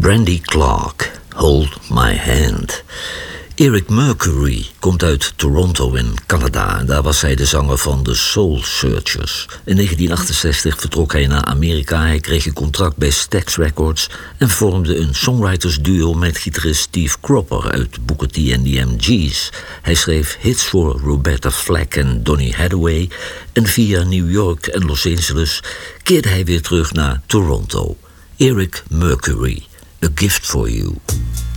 Randy Clark, Hold My Hand. Eric Mercury komt uit Toronto in Canada en daar was hij de zanger van de Soul Searchers. In 1968 vertrok hij naar Amerika, hij kreeg een contract bij Stax Records en vormde een songwritersduo met gitarist Steve Cropper uit Booker T en the MG's. Hij schreef hits voor Roberta Flack en Donny Hathaway en via New York en Los Angeles keerde hij weer terug naar Toronto. Eric Mercury, A Gift for You.